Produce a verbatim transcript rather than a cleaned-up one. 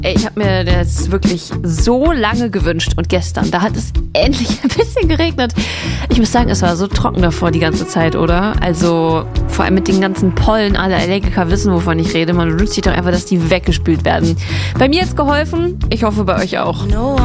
Ey, ich habe mir das wirklich so lange gewünscht und gestern, da hat es endlich ein bisschen geregnet. Ich muss sagen, es war so trocken davor die ganze Zeit, oder? Also vor allem mit den ganzen Pollen, alle Allergiker wissen, wovon ich rede. Man wünscht sich doch einfach, dass die weggespült werden. Bei mir jetzt geholfen, ich hoffe bei euch auch.